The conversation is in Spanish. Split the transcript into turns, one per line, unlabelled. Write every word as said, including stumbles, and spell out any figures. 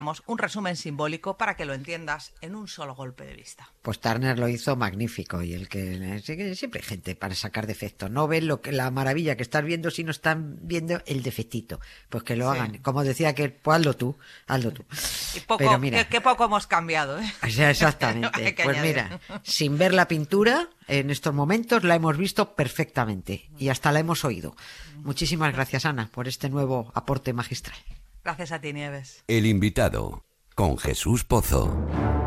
un resumen simbólico para que lo entiendas en un solo golpe de vista.
Pues Turner lo hizo magnífico y el que siempre hay gente para sacar defectos. No ven lo que la maravilla que estás viendo si no están viendo el defectito. Pues que lo sí. hagan. Como decía que pues hazlo tú, hazlo tú.
Y poco,
Pero mira,
qué poco hemos cambiado, ¿eh?
O sea, exactamente. Pues añadir. Mira, sin ver la pintura, en estos momentos la hemos visto perfectamente y hasta la hemos oído. Muchísimas gracias, Ana, por este nuevo aporte magistral.
Gracias a ti, Nieves.
El invitado, con Jesús Pozo.